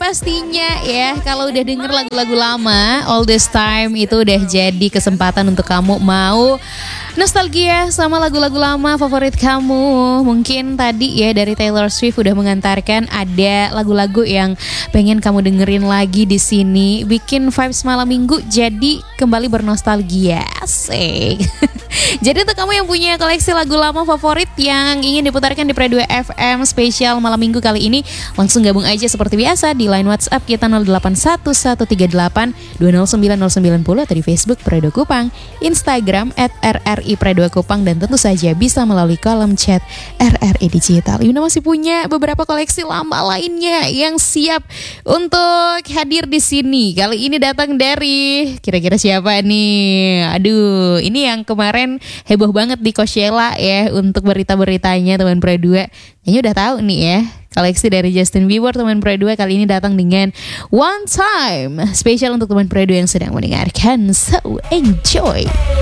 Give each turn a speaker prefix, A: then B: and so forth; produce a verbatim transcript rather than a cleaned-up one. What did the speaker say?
A: pastinya ya. Kalau udah denger lagu-lagu lama, All This Time itu udah jadi kesempatan untuk kamu mau nostalgia sama lagu-lagu lama favorit kamu. Mungkin tadi ya dari Taylor Swift udah mengantarkan ada lagu-lagu yang pengen kamu dengerin lagi di sini, bikin vibes malam minggu jadi kembali bernostalgia. Asik. Jadi untuk kamu yang punya koleksi lagu lama favorit yang ingin diputarkan di Pre dua F M spesial malam minggu kali ini, langsung gabung aja seperti biasa di line WhatsApp kita nol delapan satu satu tiga delapan dua nol sembilan nol sembilan nol atau di Facebook Pre dua Kupang, Instagram at R R I Pre dua Kupang, dan tentu saja bisa melalui kolom chat R R I Digital. Yuna masih punya beberapa koleksi lama lainnya yang siap untuk hadir di sini. Kali ini datang dari kira-kira siapa nih? Aduh, ini yang kemarin heboh banget di Coachella ya untuk berita-beritanya teman Pre dua. Kayaknya udah tahu nih ya. Koleksi dari Justin Bieber teman Pre dua kali ini datang dengan One Time. Spesial untuk teman Pre dua yang sedang mendengarkan. So enjoy.